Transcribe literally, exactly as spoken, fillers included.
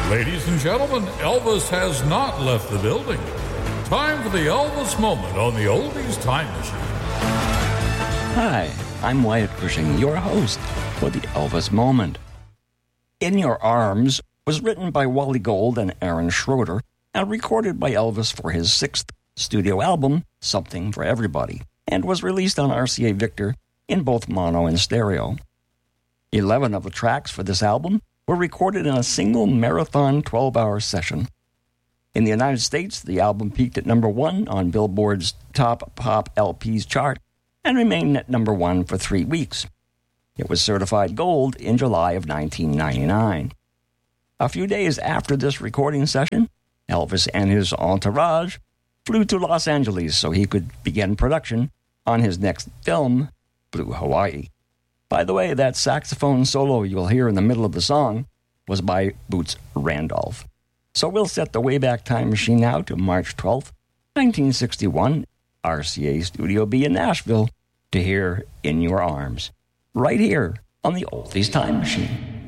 Ladies and gentlemen, Elvis has not left the building. Time for the Elvis Moment on the Oldies Time Machine. Hi, I'm Wyatt Cushing, your host for the Elvis Moment. In Your Arms was written by Wally Gold and Aaron Schroeder and recorded by Elvis for his sixth studio album, Something for Everybody, and was released on R C A Victor in both mono and stereo. Eleven of the tracks for this album were recorded in a single marathon twelve-hour session. In the United States, the album peaked at number one on Billboard's Top Pop L Ps chart and remained at number one for three weeks. It was certified gold in July of nineteen ninety-nine. A few days after this recording session, Elvis and his entourage flew to Los Angeles so he could begin production on his next film, Blue Hawaii. By the way, that saxophone solo you'll hear in the middle of the song was by Boots Randolph. So we'll set the Wayback Time Machine now to March twelfth, nineteen sixty-one, R C A Studio B in Nashville, to hear In Your Arms, right here on the Oldies Time Machine.